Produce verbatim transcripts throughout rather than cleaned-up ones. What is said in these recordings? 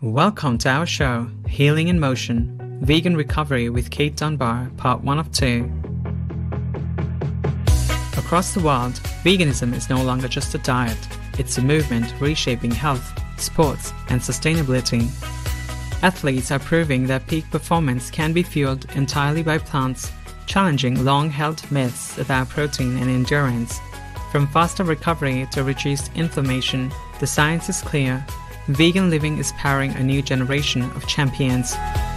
Welcome to our show, Healing in Motion, Vegan Recovery with Kate Dunbar, part one of two. Across the world, veganism is no longer just a diet. It's a movement reshaping health, sports, and sustainability. Athletes are proving that peak performance can be fueled entirely by plants, challenging long-held myths about protein and endurance. From faster recovery to reduced inflammation, the science is clear. Vegan living is powering a new generation of champions.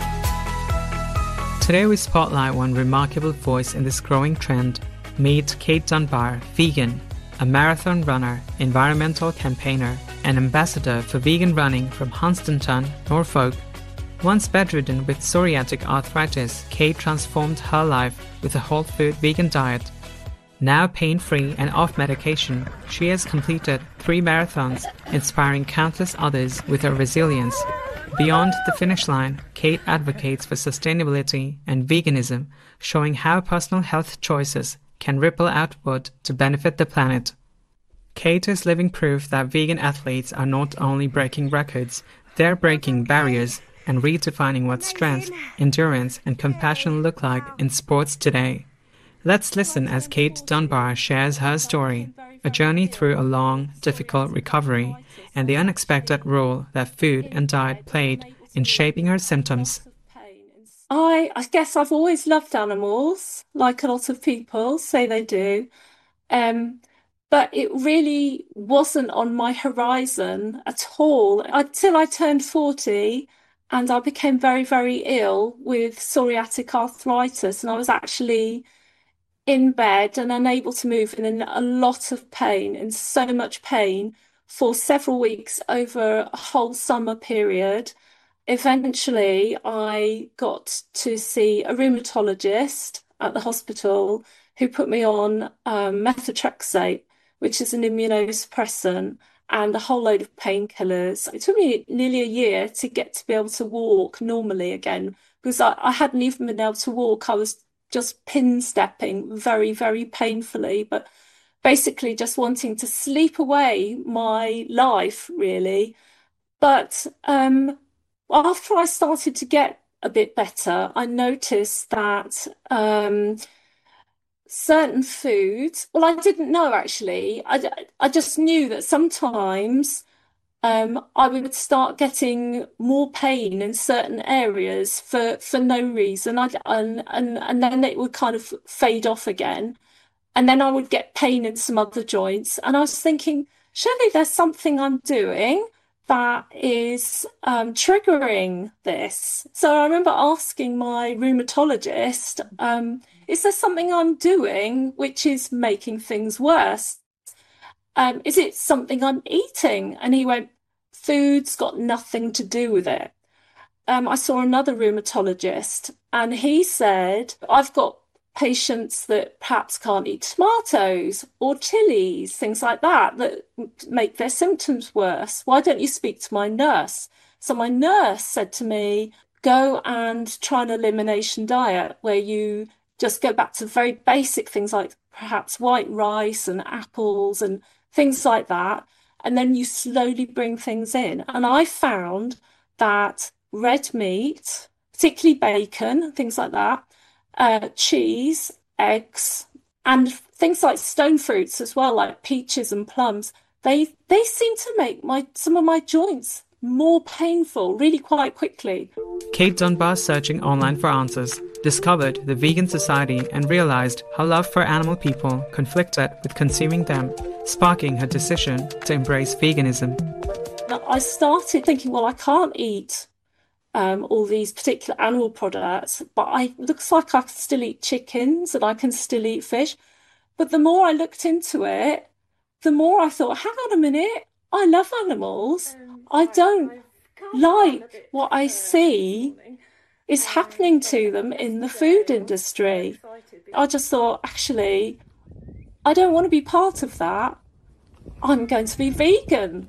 Today we spotlight one remarkable voice in this growing trend. Meet Kate Dunbar, vegan, a marathon runner, environmental campaigner, and ambassador for vegan running from Hunstanton, Norfolk. Once bedridden with psoriatic arthritis, Kate transformed her life with a whole food vegan diet. Now pain-free and off medication, she has completed three marathons, inspiring countless others with her resilience. Beyond the finish line, Kate advocates for sustainability and veganism, showing how personal health choices can ripple outward to benefit the planet. Kate is living proof that vegan athletes are not only breaking records, they're breaking barriers and redefining what strength, endurance, and compassion look like in sports today. Let's listen as Kate Dunbar shares her story, a journey through a long, difficult recovery, and the unexpected role that food and diet played in shaping her symptoms. I, I guess I've always loved animals, like a lot of people say they do, um, but it really wasn't on my horizon at all until I turned forty and I became very, very ill with psoriatic arthritis, and I was actually in bed and unable to move and in a lot of pain, in so much pain for several weeks over a whole summer period. Eventually, I got to see a rheumatologist at the hospital who put me on um, methotrexate, which is an immunosuppressant, and a whole load of painkillers. It took me nearly a year to get to be able to walk normally again, because I, I hadn't even been able to walk. I was just pin stepping very, very painfully, but basically just wanting to sleep away my life, really. But um, after I started to get a bit better, I noticed that um, certain foods, well, I didn't know actually. I, I just knew that sometimes um, I would start getting more pain in certain areas for, for no reason. I, and, and, and then it would kind of fade off again. And then I would get pain in some other joints. And I was thinking, surely there's something I'm doing that is um, triggering this. So I remember asking my rheumatologist, um, is there something I'm doing which is making things worse? Um, is it something I'm eating? And he went, food's got nothing to do with it. Um, I saw another rheumatologist and he said, I've got patients that perhaps can't eat tomatoes or chilies, things like that, that make their symptoms worse. Why don't you speak to my nurse? So my nurse said to me, go and try an elimination diet where you just go back to very basic things like perhaps white rice and apples and things like that. And then you slowly bring things in. And I found that red meat, particularly bacon, things like that, uh, cheese, eggs, and things like stone fruits as well, like peaches and plums, they they seem to make my some of my joints more painful really quite quickly. Kate Dunbar, searching online for answers, discovered the Vegan Society and realized her love for animal people conflicted with consuming them, sparking her decision to embrace veganism. I started thinking, well, I can't eat um, all these particular animal products, but I looks like I can still eat chickens and I can still eat fish. But the more I looked into it, the more I thought, hang on a minute, I love animals. I don't like what I see is happening to them in the food industry. I just thought, actually, I don't want to be part of that. I'm going to be vegan.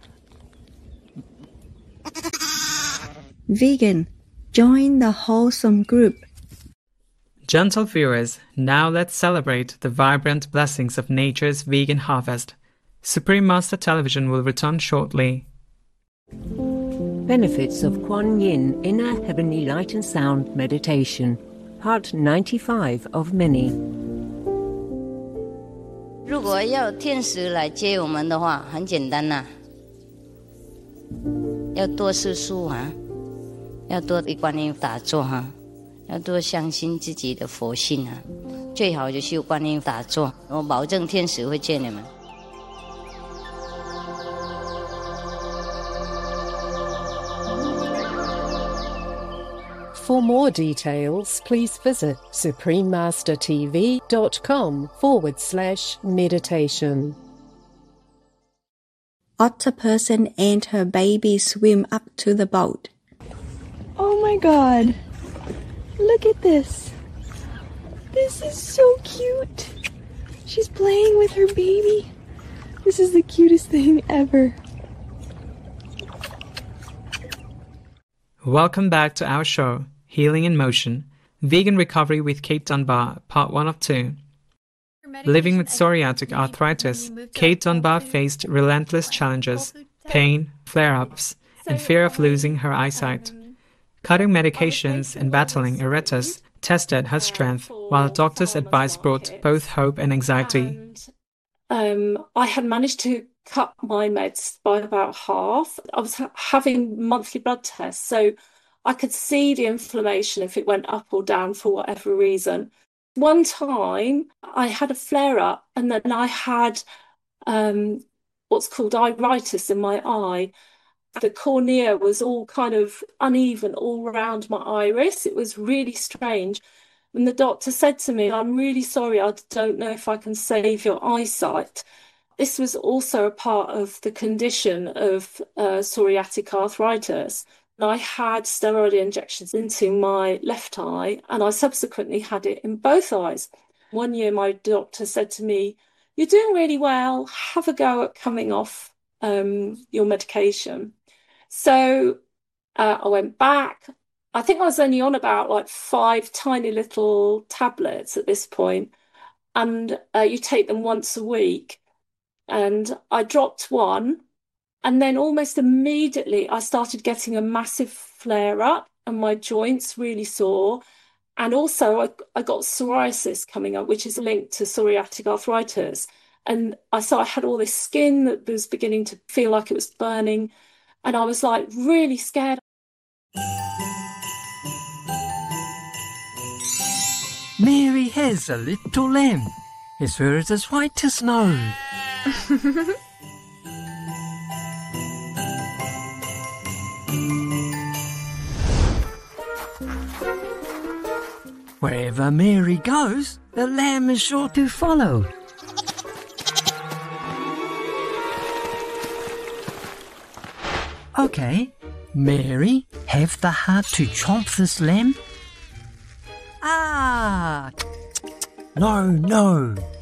Vegan. Join the wholesome group. Gentle viewers, now let's celebrate the vibrant blessings of nature's vegan harvest. Supreme Master Television will return shortly. Benefits of Kuan Yin Inner Heavenly Light and Sound Meditation, Part ninety-five of many. 如果要天使来接我们的话，很简单呐、啊，要多吃素啊，要多给观音打坐哈、啊，要多相信自己的佛性啊，最好就修观音打坐，我保证天使会接你们。 For more details, please visit suprememastertv.com forward slash meditation. Octopus and her baby swim up to the boat. Oh my god! Look at this! This is so cute! She's playing with her baby. This is the cutest thing ever. Welcome back to our show, Healing in Motion, Vegan Recovery with Kate Dunbar, Part one of two. Living with psoriatic arthritis, Kate Dunbar faced relentless challenges, pain, flare-ups, and fear of losing her eyesight. Cutting medications and battling iritis tested her strength, while doctors' advice brought both hope and anxiety. Um, I had managed to cut my meds by about half. I was ha- having monthly blood tests, so I could see the inflammation if it went up or down for whatever reason. One time I had a flare-up and then I had um, what's called iritis in my eye. The cornea was all kind of uneven all around my iris. It was really strange. And the doctor said to me, "I'm really sorry, I don't know if I can save your eyesight." This was also a part of the condition of uh, psoriatic arthritis. I had steroid injections into my left eye, and I subsequently had it in both eyes. One year, my doctor said to me, "You're doing really well. Have a go at coming off um, your medication." So uh, I went back. I think I was only on about like five tiny little tablets at this point, and uh, you take them once a week. And I dropped one, and then almost immediately I started getting a massive flare up and my joints really sore. And also I, I got psoriasis coming up, which is linked to psoriatic arthritis. And I saw I had all this skin that was beginning to feel like it was burning. And I was like really scared. Mary has a little lamb. His fur is as white as snow. Wherever Mary goes, the lamb is sure to follow. Okay, Mary, have the heart to chomp this lamb. Ah! No, no.